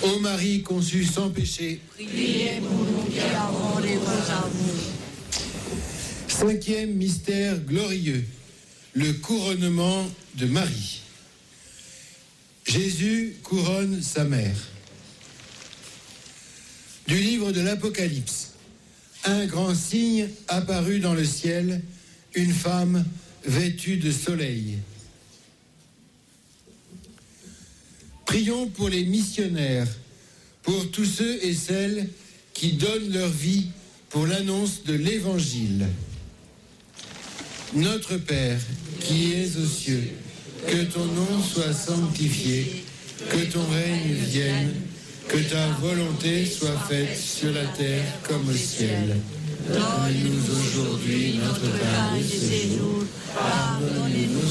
Ô Marie conçue sans péché, Priez pour nous qui avons les vœux à vous. Cinquième mystère glorieux, le couronnement de Marie. Jésus couronne sa mère. Du livre de l'Apocalypse. Un grand signe apparut dans le ciel, une femme vêtue de soleil. Prions pour les missionnaires, pour tous ceux et celles qui donnent leur vie pour l'annonce de l'Évangile. Notre Père, qui es aux cieux, que ton nom soit sanctifié, que ton règne vienne, que ta volonté soit faite sur la terre comme au ciel. Donne-nous aujourd'hui notre pain de ce jour. Pardonnez-nous